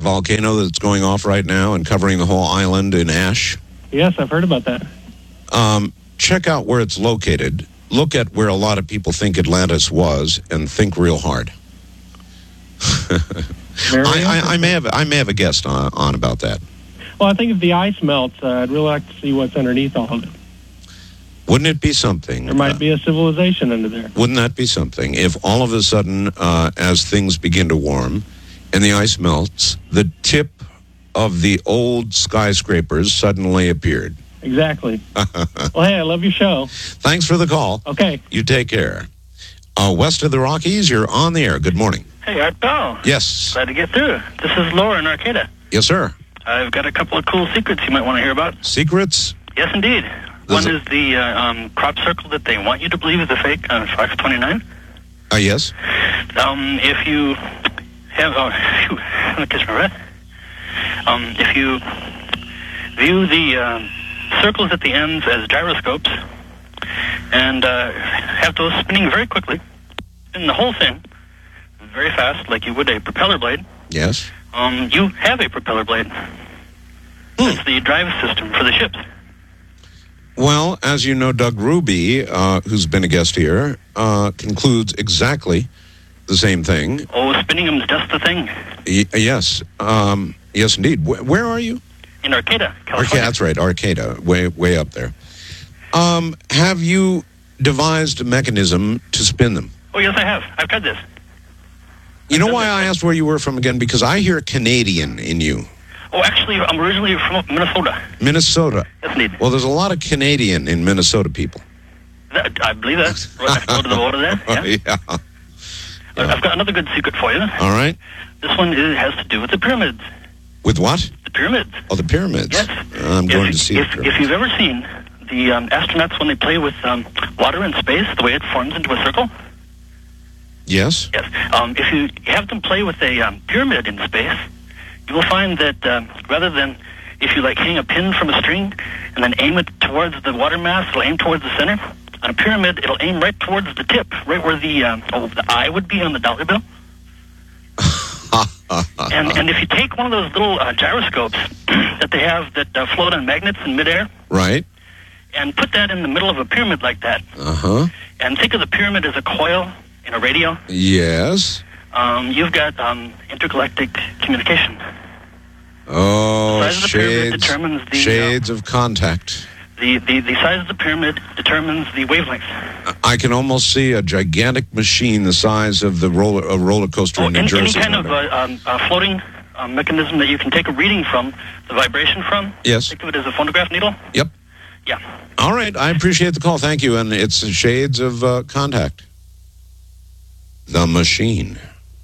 volcano that's going off right now and covering the whole island in ash? Yes, I've heard about that. Check out where it's located. Look at where a lot of people think Atlantis was, and think real hard. I may have a guest on about that. Well, I think if the ice melts, I'd really like to see what's underneath all of it. Wouldn't it be something? There might be a civilization under there. Wouldn't that be something if all of a sudden, as things begin to warm and the ice melts, the tip of the old skyscrapers suddenly appeared? Exactly. Well, hey, I love your show. Thanks for the call. Okay. You take care. West of the Rockies, you're on the air. Good morning. Hey, Art Bell. Yes. Glad to get through. This is Laura in Arcata. Yes, sir. I've got a couple of cool secrets you might want to hear about. Secrets? Yes, indeed. One is the crop circle that they want you to believe is a fake on 529. Yes. If you have... let me catch my breath. If you view the circles at the ends as gyroscopes and have those spinning very quickly, spin the whole thing very fast, like you would a propeller blade. Yes. You have a propeller blade. It's the drive system for the ships. Well, as you know, Doug Ruby, who's been a guest here, concludes exactly the same thing. Oh, spinning them's just the thing. Yes. Yes, indeed. Where are you? In Arcata, California. Arcata, that's right, Arcata, way up there. Have you devised a mechanism to spin them? Oh, yes, I have. I've tried this. You know why I asked where you were from again? Because I hear Canadian in you. Oh, actually, I'm originally from Minnesota. Minnesota. Yes, indeed. Well, there's a lot of Canadian in Minnesota people. I believe that. Right next door to the border there. Yeah. I've got another good secret for you. All right. This one has to do with the pyramids. With what? The pyramids. Oh, the pyramids. Yes. I'm going to see the pyramids. If you've ever seen the astronauts when they play with water in space, the way it forms into a circle. Yes. Yes. If you have them play with a pyramid in space, you will find that rather than if you like hang a pin from a string and then aim it towards the water mass, it'll aim towards the center. On a pyramid, it'll aim right towards the tip, right where the eye would be on the dollar bill. and if you take one of those little gyroscopes that they have that float on magnets in midair, right, and put that in the middle of a pyramid like that, and think of the pyramid as a coil in a radio. Yes. You've got intergalactic communication. Oh, the size of the pyramid determines the shades of contact. The size of the pyramid determines the wavelength. I can almost see a gigantic machine the size of the roller coaster in New Jersey. Any kind of floating mechanism that you can take a reading from, the vibration from. Yes. Think of it as a phonograph needle. Yep. Yeah. All right. I appreciate the call. Thank you. And it's shades of contact. The machine.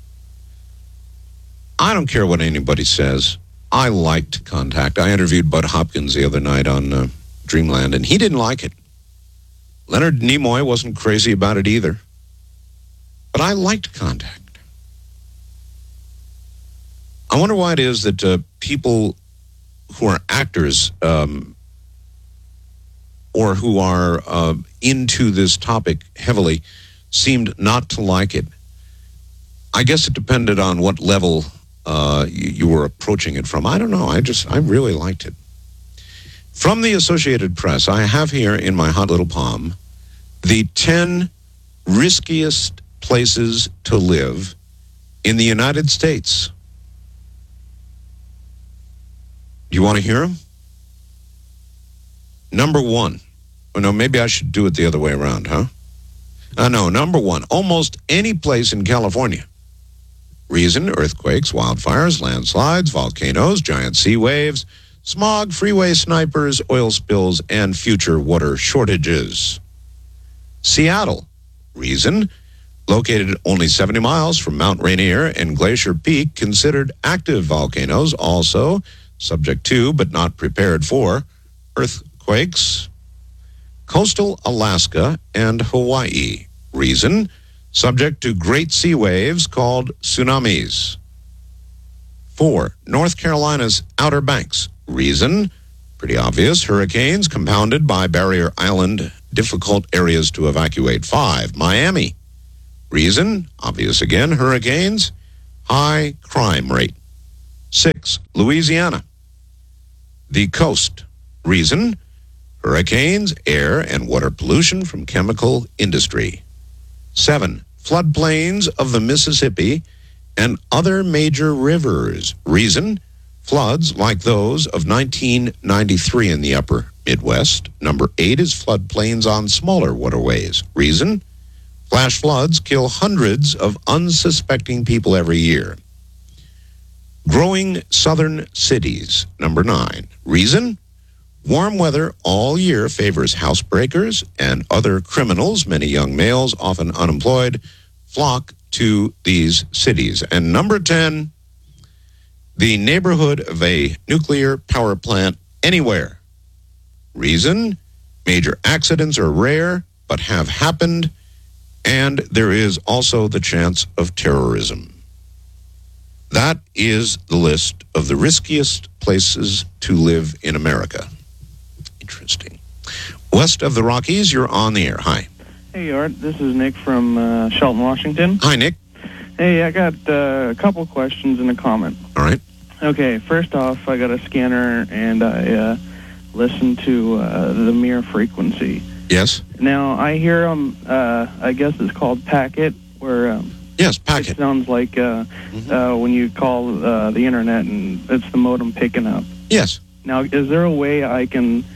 I don't care what anybody says. I liked Contact. I interviewed Bud Hopkins the other night on Dreamland, and he didn't like it. Leonard Nimoy wasn't crazy about it either. But I liked Contact. I wonder why it is that people who are actors or who are into this topic heavily seemed not to like it. I guess it depended on what level you were approaching it from. I don't know. I really liked it. From the Associated Press, I have here in my hot little palm the 10 riskiest places to live in the United States. Do you want to hear them? Number 1. Oh, no, maybe I should do it the other way around, huh? No, number 1. Almost any place in California. Reason: earthquakes, wildfires, landslides, volcanoes, giant sea waves, smog, freeway snipers, oil spills, and future water shortages. Seattle. Reason: located only 70 miles from Mount Rainier and Glacier Peak, considered active volcanoes, also subject to, but not prepared for, earthquakes. Coastal Alaska and Hawaii. Reason: subject to great sea waves called tsunamis. 4. North Carolina's Outer Banks. Reason: pretty obvious, hurricanes compounded by Barrier Island, difficult areas to evacuate. 5. Miami. Reason: obvious again, hurricanes, high crime rate. 6, Louisiana. The coast. Reason, hurricanes, air, and water pollution from chemical industry. 7, floodplains of the Mississippi and other major rivers. Reason, floods like those of 1993 in the upper Midwest. Number 8 is floodplains on smaller waterways. Reason, flash floods kill hundreds of unsuspecting people every year. Growing southern cities. Number 9. Reason, warm weather all year favors housebreakers and other criminals. Many young males, often unemployed, flock to these cities. And number 10, the neighborhood of a nuclear power plant anywhere. Reason, major accidents are rare but have happened, and there is also the chance of terrorism. That is the list of the riskiest places to live in America. Interesting. West of the Rockies, you're on the air. Hi. Hey, Art. This is Nick from Shelton, Washington. Hi, Nick. Hey, I got a couple questions and a comment. All right. Okay, first off, I got a scanner, and I listen to the mirror frequency. Yes. Now, I hear them, I guess it's called packet, where yes, packet. It sounds like when you call the internet and it's the modem picking up. Yes. Now, is there a way I can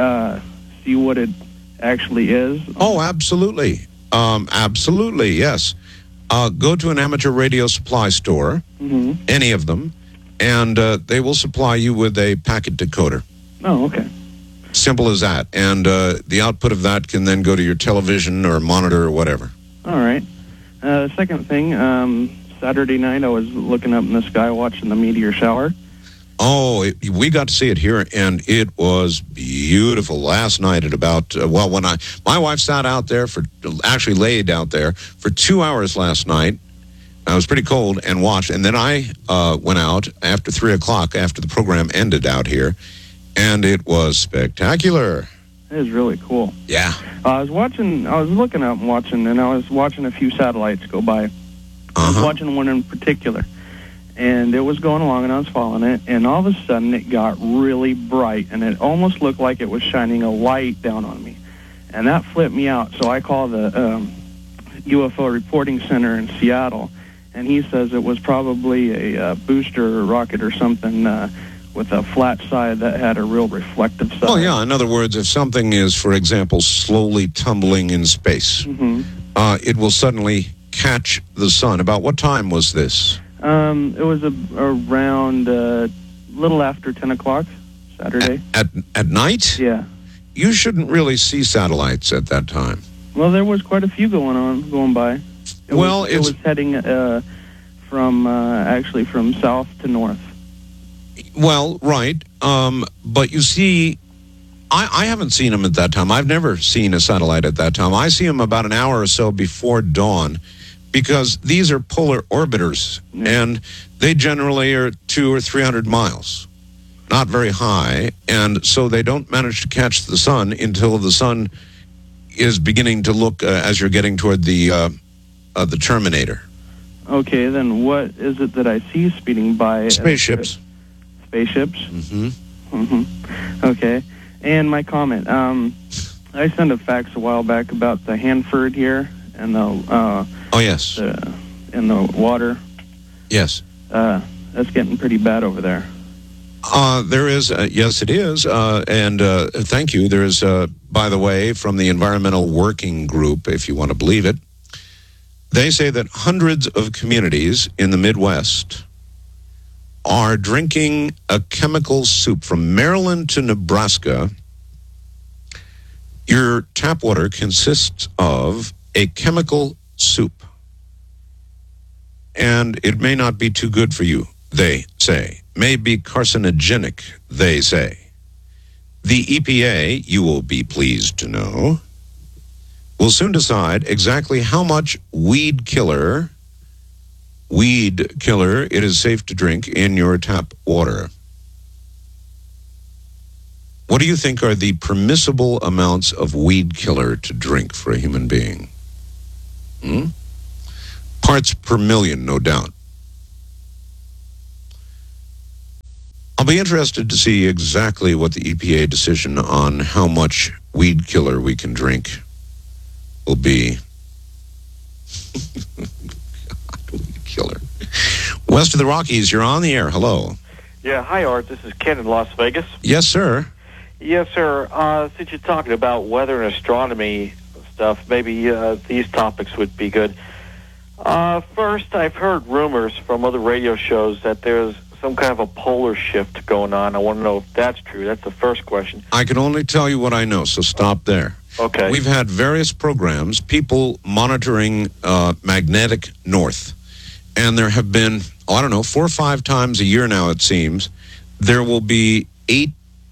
see what it actually is? Oh, absolutely. Absolutely, yes. Go to an amateur radio supply store, any of them, and they will supply you with a packet decoder. Oh, okay. Simple as that. And the output of that can then go to your television or monitor or whatever. All right. Second thing, Saturday night I was looking up in the sky watching the meteor shower. Oh, we got to see it here, and it was beautiful. Last night at about, when my wife sat out there actually laid out there for 2 hours last night. I was pretty cold and watched, and then I went out after 3 o'clock after the program ended out here, and it was spectacular. It was really cool. Yeah. I was looking up and watching, and I was watching a few satellites go by. I was watching one in particular. And it was going along, and I was following it, and all of a sudden it got really bright, and it almost looked like it was shining a light down on me. And that flipped me out, so I called the UFO Reporting Center in Seattle, and he says it was probably a booster rocket or something with a flat side that had a real reflective side. Oh, yeah. In other words, if something is, for example, slowly tumbling in space, it will suddenly catch the sun. About what time was this? It was around little after 10 o'clock, Saturday. At night? Yeah. You shouldn't really see satellites at that time. Well, there was quite a few going by. It was heading from south to north. Well, right. But you see, I haven't seen them at that time. I've never seen a satellite at that time. I see them about an hour or so before dawn, because these are polar orbiters, and they generally are 200 or 300 miles, not very high, and so they don't manage to catch the sun until the sun is beginning to look as you're getting toward the Terminator. Okay, then what is it that I see speeding by? Spaceships. Spaceships? Okay, and my comment. I sent a fax a while back about the Hanford here and the... Oh, yes. In the water. Yes. That's getting pretty bad over there. There is, yes, it is. And thank you. There is, by the way, from the Environmental Working Group, if you want to believe it, they say that hundreds of communities in the Midwest are drinking a chemical soup. From Maryland to Nebraska, your tap water consists of a chemical soup. And it may not be too good for you, they say. May be carcinogenic, they say. The EPA, you will be pleased to know, will soon decide exactly how much weed killer it is safe to drink in your tap water. What do you think are the permissible amounts of weed killer to drink for a human being? Parts per million, no doubt. I'll be interested to see exactly what the EPA decision on how much weed killer we can drink will be. God, weed killer. West of the Rockies, you're on the air. Hello. Yeah, hi, Art. This is Ken in Las Vegas. Yes, sir. Yes, sir. Since you're talking about weather and astronomy stuff, maybe these topics would be good. First, I've heard rumors from other radio shows that there's some kind of a polar shift going on. I want to know if that's true. That's the first question. I can only tell you what I know, so stop there. Okay. We've had various programs, people monitoring magnetic north. And there have been, 4 or 5 times a year now, it seems, there will be 8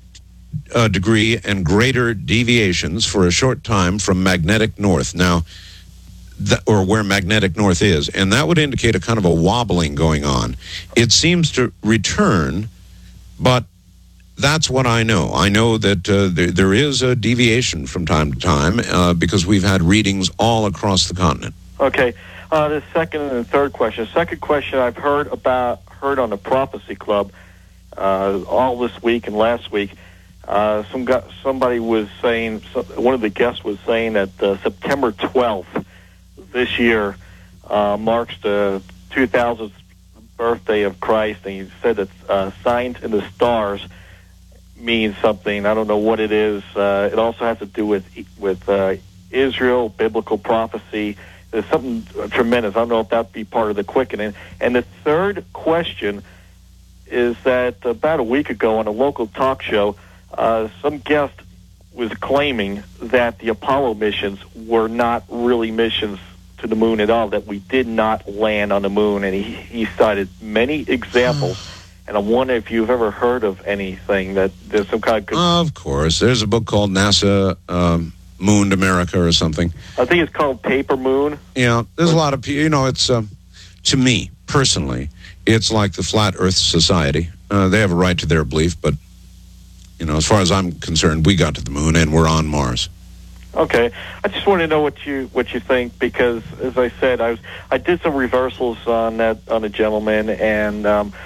degree and greater deviations for a short time from magnetic north. Now, or where magnetic north is, and that would indicate a kind of a wobbling going on. It seems to return, but that's what I know. I know that there is a deviation from time to time because we've had readings all across the continent. Okay. The second and third question. Second question I've heard on the Prophecy Club all this week and last week. Somebody was saying, one of the guests was saying that September 12th this year marks the 2000th birthday of Christ, and he said that signs in the stars means something. I don't know what it is. It also has to do with Israel, biblical prophecy. There's something tremendous. I don't know if that would be part of the quickening. And the third question is that about a week ago on a local talk show, some guest was claiming that the Apollo missions were not really missions to the moon at all, that we did not land on the moon, and he cited many examples, and I wonder if you've ever heard of anything that there's some kind of... Of course. There's a book called NASA Mooned America or something. I think it's called Paper Moon. Yeah, there's a lot of people, it's, to me, personally, it's like the Flat Earth Society. They have a right to their belief, but, as far as I'm concerned, we got to the moon and we're on Mars. Okay, I just want to know what you think, because as I said, I did some reversals on a gentleman, and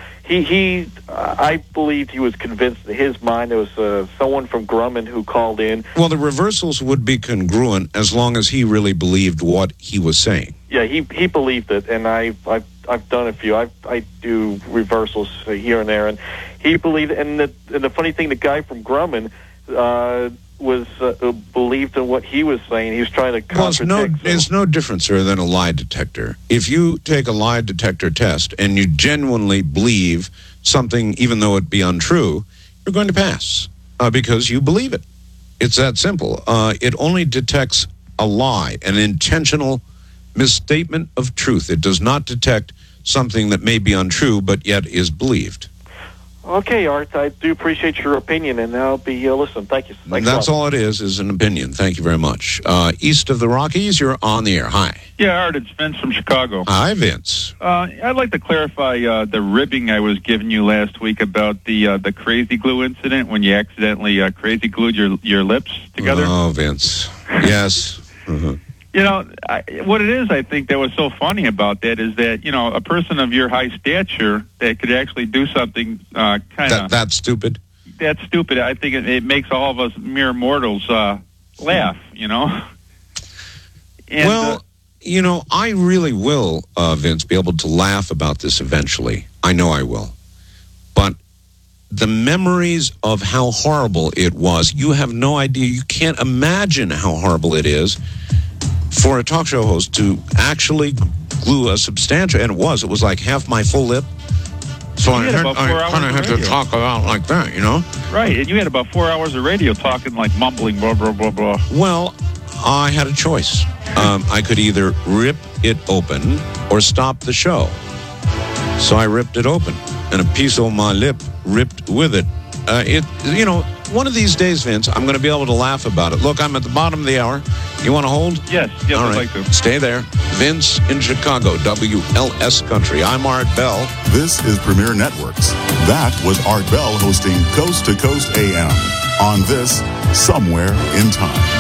I believed he was convinced in his mind. There was someone from Grumman who called in. Well, the reversals would be congruent as long as he really believed what he was saying. Yeah, he believed it, and I've done a few. I do reversals here and there, and he believed. And the funny thing, the guy from Grumman believed in what he was saying. He was trying to contradict. It's no different, sir, than a lie detector. If you take a lie detector test and you genuinely believe something, even though it be untrue, you're going to pass because you believe it. It's that simple. It only detects a lie, an intentional misstatement of truth. It does not detect something that may be untrue, but yet is believed. Okay, Art, I do appreciate your opinion, and I'll be listening. Thank you. Thanks That's all it is an opinion. Thank you very much. East of the Rockies, you're on the air. Hi. Yeah, Art, it's Vince from Chicago. Hi, Vince. I'd like to clarify the ribbing I was giving you last week about the crazy glue incident when you accidentally crazy glued your lips together. Oh, Vince. Yes. Mm-hmm. What it is, I think, that was so funny about that is that, a person of your high stature that could actually do something kind of... That's stupid? That's stupid. I think it makes all of us mere mortals laugh, And, well, I really will, Vince, be able to laugh about this eventually. I know I will. But the memories of how horrible it was, you have no idea. You can't imagine how horrible it is for a talk show host to actually glue a substantial, and it was like half my full lip. So I kind of had to talk about like that, Right, and you had about 4 hours of radio talking, like mumbling, blah, blah, blah, blah. Well, I had a choice. I could either rip it open or stop the show. So I ripped it open, and a piece of my lip ripped with it. One of these days, Vince, I'm going to be able to laugh about it. Look, I'm at the bottom of the hour. You want to hold? Yes, All I'd right. like to. Stay there. Vince in Chicago, WLS Country. I'm Art Bell. This is Premier Networks. That was Art Bell hosting Coast to Coast AM on this Somewhere in Time.